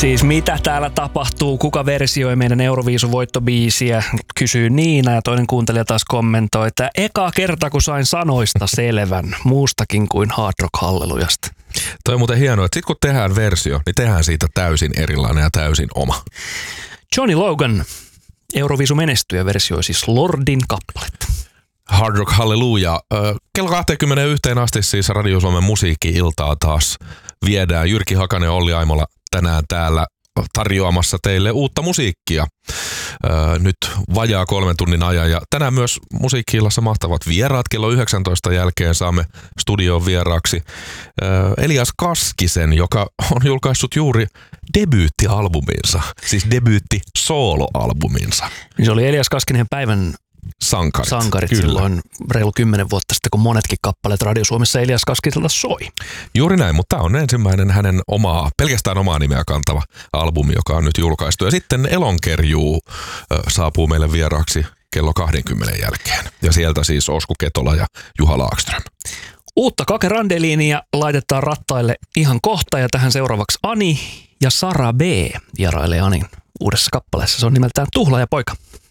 Siis mitä täällä tapahtuu? Kuka versioi meidän Euroviisuvoittobiisiä? Kysyy Niina ja toinen kuuntelija taas kommentoi, että eka kerta kun sain sanoista selvän muustakin kuin Hard Rock Hallelujasta. Toi on muuten hienoa, että sit kun tehdään versio, niin tehdään siitä täysin erilainen ja täysin oma. Johnny Logan, Euroviisumenestyjä, versioi siis Lordin kappaletta. Hard Rock Hallelujah. Kello 21 asti siis Radio Suomen musiikki-iltaa taas viedään. Jyrki Hakanen ja Olli Aimola tänään täällä tarjoamassa teille uutta musiikkia. Nyt vajaa 3 tunnin ajan. Ja tänään myös musiikki-illassa mahtavat vieraat. Kello 19 jälkeen saamme studioon vieraaksi Elias Kaskisen, joka on julkaissut juuri debyyttialbuminsa. Siis debyytti-sooloalbuminsa. Se oli Elias Kaskinen päivän sankarit silloin reilu 10 vuotta sitten, kun monetkin kappaleet Radio Suomessa Elias Kaskisella soi. Juuri näin, mutta tämä on ensimmäinen hänen pelkästään omaa nimeä kantava albumi, joka on nyt julkaistu. Ja sitten Elonkerjuu saapuu meille vieraaksi kello 20 jälkeen. Ja sieltä siis Osku Ketola ja Juha Laakström. Uutta Kake Randeliinia laitetaan rattaille ihan kohta ja tähän seuraavaksi Ani ja Sara B vierailee Anin uudessa kappaleessa. Se on nimeltään Tuhlaajapoika.